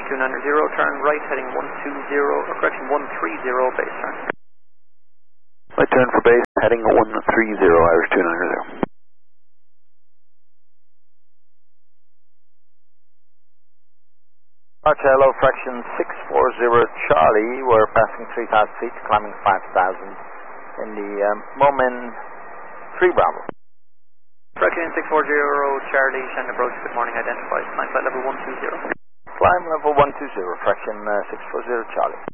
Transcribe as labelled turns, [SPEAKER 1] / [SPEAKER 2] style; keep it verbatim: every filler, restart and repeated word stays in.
[SPEAKER 1] two nine zero, turn right heading one two zero, or correction one three zero, base turn.
[SPEAKER 2] Right turn for base, heading one three zero, Irish two nine zero.
[SPEAKER 3] Archer, hello, fraction six four zero Charlie, we're passing three thousand feet, climbing five thousand in the um, Momin three Bravo.
[SPEAKER 1] Fraction six four zero Charlie, Shannon approach, good morning, identified, climb flight level one two zero.
[SPEAKER 3] Climb level one two zero, fraction uh, six four zero Charlie.